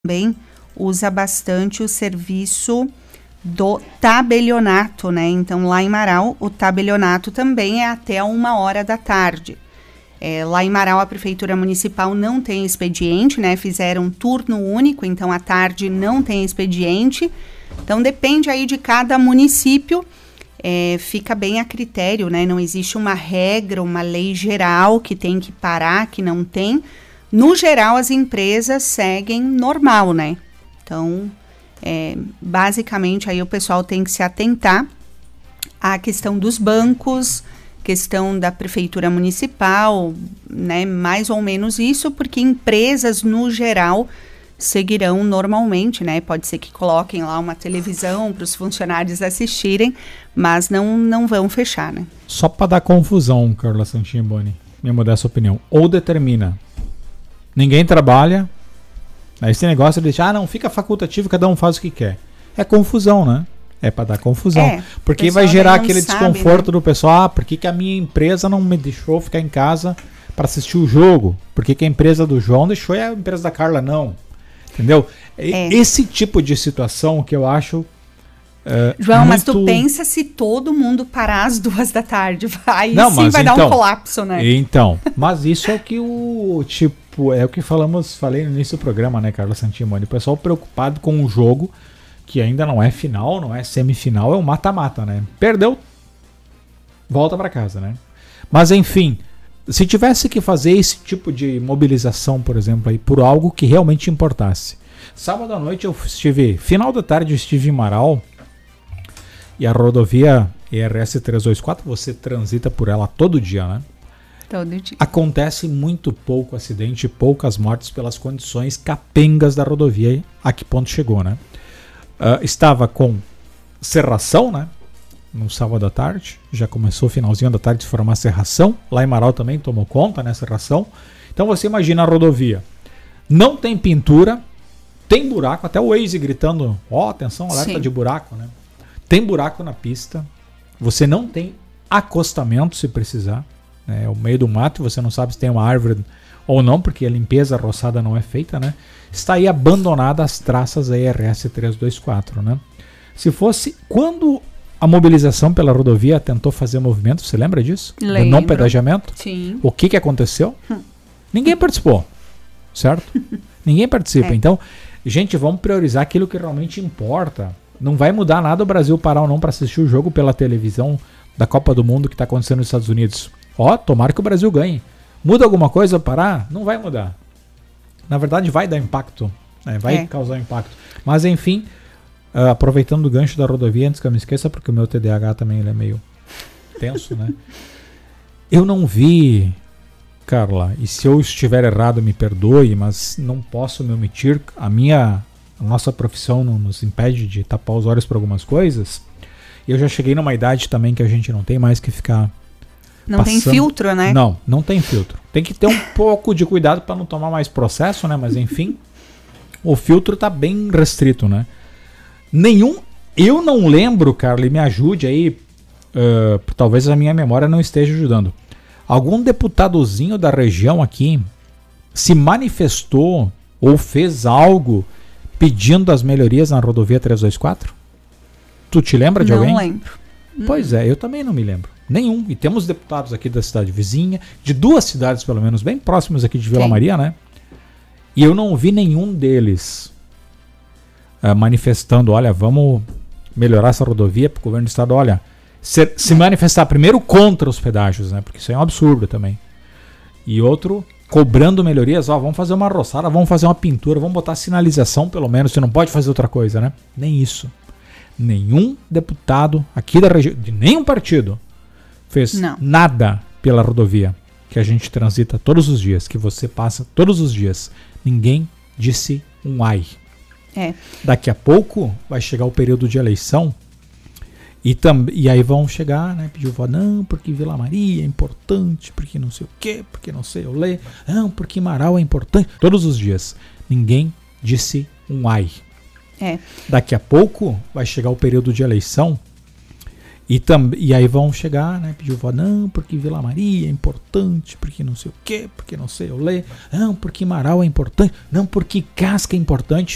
também usa bastante o serviço do tabelionato, né? Então, lá em Marau, o tabelionato também é até 1h da tarde. Lá em Marau, a Prefeitura Municipal não tem expediente, né? Fizeram um turno único, então à tarde não tem expediente. Então, depende aí de cada município, fica bem a critério, né? Não existe uma regra, uma lei geral que tem que parar, que não tem. No geral, as empresas seguem normal, né? Então, basicamente, aí o pessoal tem que se atentar à questão dos bancos, questão da Prefeitura Municipal, né? Mais ou menos isso, porque empresas, no geral, seguirão normalmente, né? Pode ser que coloquem lá uma televisão para os funcionários assistirem, mas não vão fechar, né? Só para dar confusão, Carla Santini-Boni, minha modesta opinião, ou determina, ninguém trabalha, aí esse negócio de não, fica facultativo, cada um faz o que quer. É confusão, né? É para dar confusão. Porque vai gerar aquele desconforto, né, do pessoal. Por que a minha empresa não me deixou ficar em casa para assistir o jogo? Por que a empresa do João deixou e a empresa da Carla não? Entendeu? Esse tipo de situação que eu acho... João, mas tu pensa se todo mundo parar às 2 da tarde, vai dar um colapso, né? Então, mas isso é o que é o que falei no início do programa, né, Carla Santini-Boni? O pessoal preocupado com um jogo que ainda não é final, não é semifinal, é um mata-mata, né? Perdeu, volta para casa, né? Mas enfim, se tivesse que fazer esse tipo de mobilização, por exemplo, aí, por algo que realmente importasse. Sábado à noite final da tarde eu estive em Marau, e a rodovia ERS 324, você transita por ela todo dia, né? Todo dia. Acontece muito pouco acidente, poucas mortes pelas condições capengas da rodovia, a que ponto chegou, né? Estava com serração, né? No sábado à tarde, já começou o finalzinho da tarde de formar serração. Lá em Marau também tomou conta, né? Serração. Então você imagina a rodovia. Não tem pintura, tem buraco, até o Waze gritando, atenção, alerta de buraco, né? Tem buraco na pista, você não tem acostamento se precisar, né? É o meio do mato, você não sabe se tem uma árvore ou não, porque a limpeza roçada não é feita, né? Está aí abandonada as traças da ERS 324, né? Se fosse quando a mobilização pela rodovia tentou fazer movimento, você lembra disso? Lembro. Do não pedagiamento? Sim. O que aconteceu? Ninguém participou, certo? Ninguém participa. Então, gente, vamos priorizar aquilo que realmente importa. Não vai mudar nada o Brasil parar ou não para assistir o jogo pela televisão da Copa do Mundo que está acontecendo nos Estados Unidos. Tomara que o Brasil ganhe. Muda alguma coisa parar? Não vai mudar. Na verdade, vai dar impacto. Né? Vai causar impacto. Mas, enfim, aproveitando o gancho da rodovia, antes que eu me esqueça, porque o meu TDAH também ele é meio tenso, né? Eu não vi, Carla, e se eu estiver errado, me perdoe, mas não posso me omitir. A nossa profissão não nos impede de tapar os olhos para algumas coisas. Eu já cheguei numa idade também que a gente não tem mais que ficar Não tem filtro, né? Não tem filtro. Tem que ter um pouco de cuidado para não tomar mais processo, né? Mas enfim, o filtro tá bem restrito, né? Eu não lembro, Carla, e me ajude aí, talvez a minha memória não esteja ajudando. Algum deputadozinho da região aqui se manifestou ou fez algo pedindo as melhorias na rodovia 324? Tu te lembra de alguém? Não lembro. Pois eu também não me lembro. Nenhum. E temos deputados aqui da cidade vizinha, de 2 cidades pelo menos, bem próximas aqui de Vila Maria, né? E eu não vi nenhum deles manifestando, olha, vamos melhorar essa rodovia para o governo do estado, olha, se manifestar primeiro contra os pedágios, né? Porque isso é um absurdo também. E outro, cobrando melhorias, vamos fazer uma roçada, vamos fazer uma pintura, vamos botar sinalização pelo menos, você não pode fazer outra coisa, né? Nem isso. Nenhum deputado aqui da região, de nenhum partido, fez nada pela rodovia que a gente transita todos os dias, que você passa todos os dias. Ninguém disse um ai. Daqui a pouco vai chegar o período de eleição e aí vão chegar, né, pedir voto, não, porque Vila Maria é importante, porque não sei o quê, porque não sei o lê, não, porque Marau é importante. Todos os dias. Ninguém disse um ai. Daqui a pouco vai chegar o período de eleição e aí vão chegar, né, pedir voto, não, porque Vila Maria é importante, porque não sei o quê, porque não sei o lê, não, porque Marau é importante, não, porque Casca é importante.